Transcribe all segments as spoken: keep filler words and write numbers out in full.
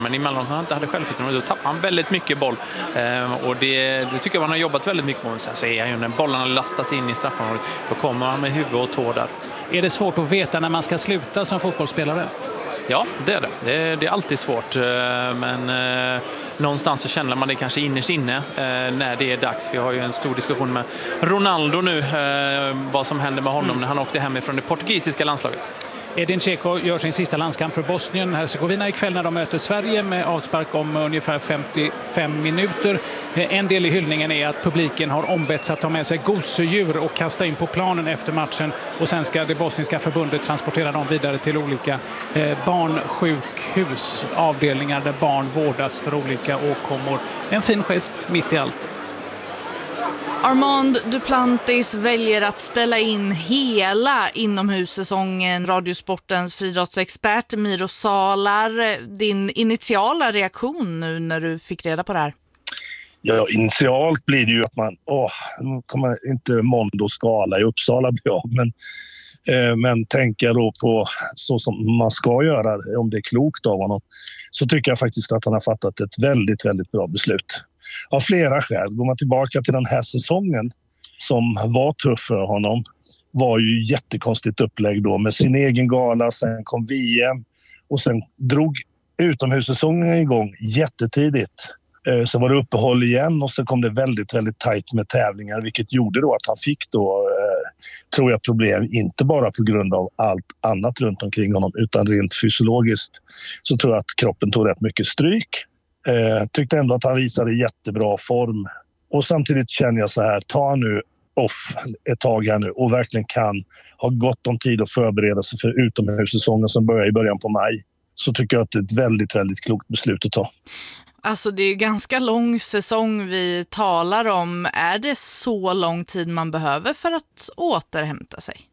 Men emellanåt han inte hade självförtroende, då tappade han väldigt mycket boll. Ehm, och det, det tycker jag man har jobbat väldigt mycket med. Så är ju när bollarna lastas in i straffområdet, då kommer han med huvud och tå där. Är det svårt att veta när man ska sluta som fotbollsspelare? Ja, det är det. Det är, det är alltid svårt. Men eh, någonstans så känner man det kanske innerst inne eh, när det är dags. Vi har ju en stor diskussion med Ronaldo nu, eh, vad som händer med honom mm. när han åkte hem från det portugisiska landslaget. Edin Dzeko gör sin sista landskamp för Bosnien-Hercegovina ikväll när de möter Sverige med avspark om ungefär femtiofem minuter. En del i hyllningen är att publiken har ombetts att ta med sig gosedjur och kasta in på planen efter matchen. Och sen ska det bosniska förbundet transportera dem vidare till olika barnsjukhus, avdelningar där barn vårdas för olika åkommor. En fin gest mitt i allt. Armand Duplantis väljer att ställa in hela inomhussäsongen. Radiosportens friidrottsexpert Miro Salar, din initiala reaktion nu när du fick reda på det här? Ja, initialt blir det ju att man, åh, nu kommer inte Mondo skala i Uppsala bli av, men, eh, men tänker jag då på så som man ska göra, om det är klokt av honom, så tycker jag faktiskt att han har fattat ett väldigt, väldigt bra beslut. Av flera skäl. Går man tillbaka till den här säsongen som var tuff för honom, var ju jättekonstigt upplägg då med sin egen gala, sen kom V M och sen drog utomhussäsongen igång jättetidigt. Så var det uppehåll igen och så kom det väldigt, väldigt tajt med tävlingar, vilket gjorde då att han fick då, tror jag, problem, inte bara på grund av allt annat runt omkring honom utan rent fysiologiskt. Så tror jag att kroppen tog rätt mycket stryk. Eh, tyckte ändå att han visade jättebra form. Och samtidigt känner jag så här, ta nu off ett tag här nu och verkligen kan ha gott om tid att förbereda sig för utomhussäsongen som börjar i början på maj. Så tycker jag att det är ett väldigt, väldigt klokt beslut att ta. Alltså det är ju ganska lång säsong vi talar om. Är det så lång tid man behöver för att återhämta sig?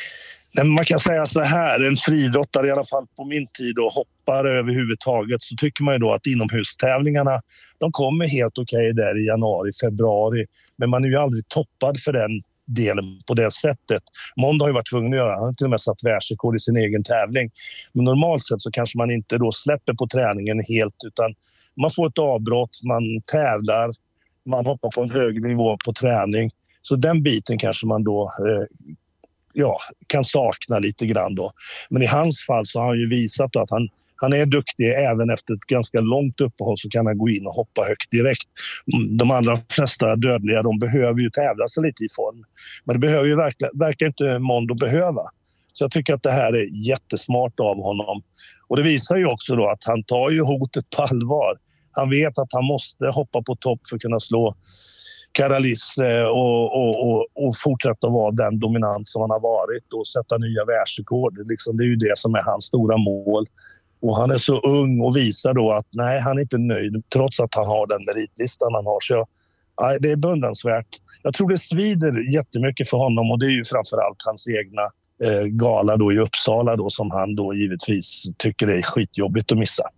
Man kan säga så här, en friidrottare i alla fall på min tid och hoppar överhuvudtaget, så tycker man ju då att inomhustävlingarna, de kommer helt okej där i januari, februari, men man är ju aldrig toppad för den delen på det sättet. Mondo har ju varit tvungen att göra, han har till och med satt världsrekord i sin egen tävling, men normalt sett så kanske man inte då släpper på träningen helt, utan man får ett avbrott, man tävlar, man hoppar på en hög nivå på träning, så den biten kanske man då eh, ja, kan sakna lite grann då. Men i hans fall så har han ju visat att han, han är duktig även efter ett ganska långt uppehåll, så kan han gå in och hoppa högt direkt. De allra flesta dödliga, de behöver ju tävla sig lite i form. Men det behöver ju verkligen, verkar inte Mondo behöva. Så jag tycker att det här är jättesmart av honom. Och det visar ju också då att han tar ju hotet på allvar. Han vet att han måste hoppa på topp för att kunna slå Karalis och, och, och, och fortsätta vara den dominant som han har varit och sätta nya världsrekord. Liksom, det är ju det som är hans stora mål. Och han är så ung och visar då att nej, han är inte nöjd trots att han har den meritlistan han har. Så nej, det är beundransvärt. Jag tror det svider jättemycket för honom, och det är ju framförallt hans egna eh, gala då i Uppsala då, som han då givetvis tycker är skitjobbigt att missa.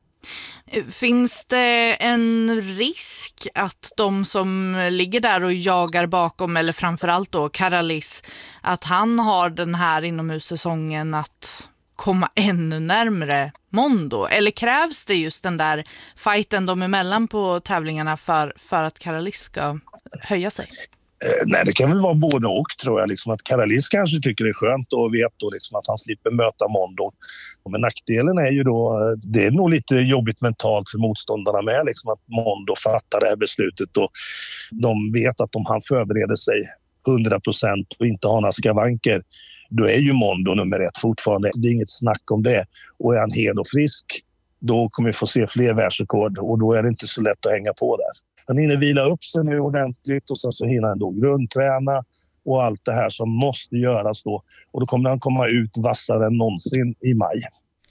Finns det en risk att de som ligger där och jagar bakom, eller framförallt då Karalis, att han har den här inomhussäsongen att komma ännu närmare Mondo? Eller krävs det just den där fighten de emellan på tävlingarna för, för att Karalis ska höja sig? Eh, nej, det kan väl vara både och, tror jag. Liksom att Karalis kanske tycker det är skönt och vet då liksom att han slipper möta Mondo. Men nackdelen är ju då, det är nog lite jobbigt mentalt för motståndarna med, liksom att Mondo fattar det här beslutet och de vet att om han förbereder sig hundra procent och inte har några skavanker, då är ju Mondo nummer ett fortfarande. Det är inget snack om det. Och är han hel och frisk, då kommer vi få se fler världsrekord, och då är det inte så lätt att hänga på där. Han hinner vila upp sig nu ordentligt och sen så hinner han då grundträna och allt det här som måste göras då. Och då kommer han komma ut vassare än någonsin i maj.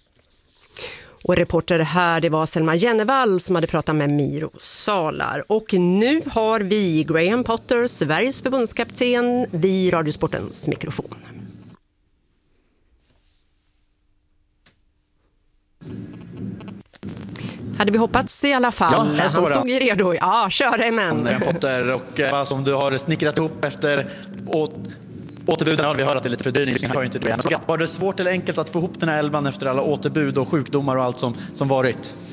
Och reporter här, det var Selma Jennevall som hade pratat med Miro Salar. Och nu har vi Graham Potter, Sveriges förbundskapten, vid Radiosportens mikrofon. Hade vi hoppats i alla fall. Ja, han stod ju redo. Ja, kör Emen. Potter, och vad som du har snickrat ihop efter åt, återbuden. Ja, vi hör att det är lite fördyrning. Var det svårt eller enkelt att få ihop den här elvan efter alla återbud och sjukdomar och allt som, som varit?